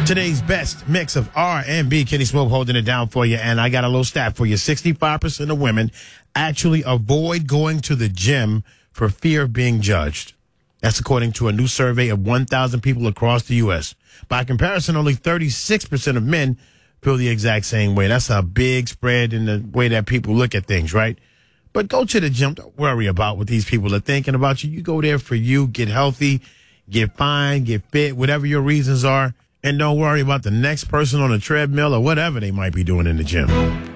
Today's best mix of R&B. Kenny Smoke holding it down for you. And I got a little stat for you. 65% of women actually avoid going to the gym for fear of being judged. That's according to a new survey of 1,000 people across the U.S. By comparison, only 36% of men feel the exact same way. That's a big spread in the way that people look at things, right? But go to the gym. Don't worry about what these people are thinking about you. You go there for you, get healthy, get fine, get fit, whatever your reasons are. And don't worry about the next person on the treadmill or whatever they might be doing in the gym.